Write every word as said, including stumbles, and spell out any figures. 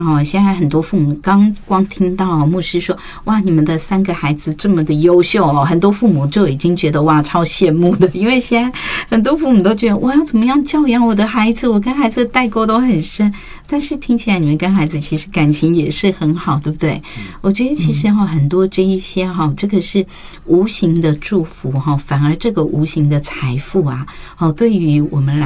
哦，现在很多父母刚光听到牧师说，哇，你们的三个孩子这么的优秀哦，很多父母就已经觉得哇，超羡慕的。因为现在很多父母都觉得，我要怎么样教养我的孩子，我跟孩子的代沟都很深。但是听起来你们跟孩子其实感情也是很好，对不对？我觉得其实哈，很多这一些哈，这个是无形的祝福哈，反而这个无形的财富啊，哦，对于我们来